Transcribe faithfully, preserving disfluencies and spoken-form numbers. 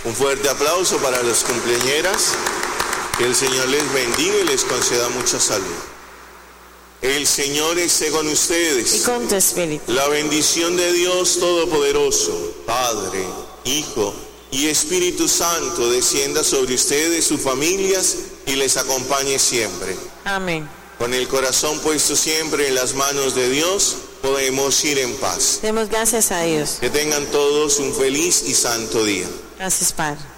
Un fuerte aplauso para las cumpleañeras. Que el Señor les bendiga y les conceda mucha salud. El Señor esté con ustedes. Y con tu espíritu. La bendición de Dios Todopoderoso, Padre, Hijo y Espíritu Santo, descienda sobre ustedes, sus familias, y les acompañe siempre. Amén. Con el corazón puesto siempre en las manos de Dios, podemos ir en paz. Demos gracias a Dios. Que tengan todos un feliz y santo día. Gracias, Padre.